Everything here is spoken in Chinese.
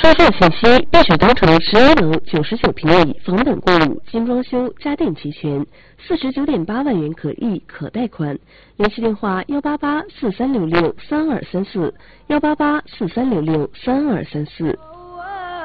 售信息：碧水东城11楼99平米，房本过户，精装修，家电齐全，49.8万元可议可贷款。联系电话：18843663234，18843663234。